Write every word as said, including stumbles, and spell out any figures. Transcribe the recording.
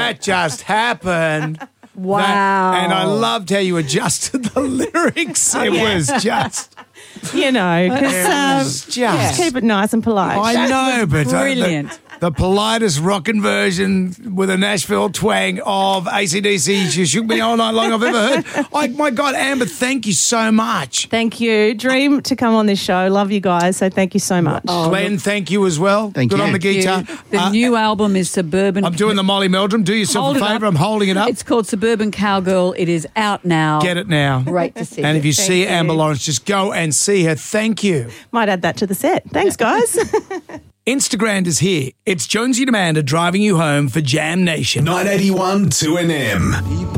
that just happened. Wow. That- and I loved how you adjusted the lyrics. It was just... You know, because It um, was just... keep it nice and polite. I know, but... uh, brilliant. the, the politest rockin' version with a Nashville twang of A C D C, You Shook Me All Night Long I've ever heard. Oh, my God, Amber, thank you so much. Thank you. Dream to come on this show. Love you guys, so thank you so much. Oh, Glenn, thank you as well. Thank Good you. on the guitar. The Uh, new album is Suburban. I'm doing the Molly Meldrum. Do yourself Hold a it favour. up. I'm holding it up. It's called Suburban Cowgirl. It is out now. Get it now. Great to see And you. if you Thank see you. Amber Lawrence, just go and see her. Thank you. Might add that to the set. Thanks, guys. Instagram is here. It's Jonesy and Amanda driving you home for Jam Nation. nine eighty-one two N M.